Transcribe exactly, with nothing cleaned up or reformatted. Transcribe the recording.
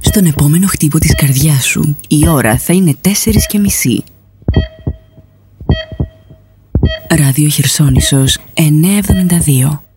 Στον επόμενο χτύπο της καρδιάς σου, η ώρα θα είναι τέσσερις και μισή. Ράδιο Χερσόνησος εννιακόσια εβδομήντα δύο.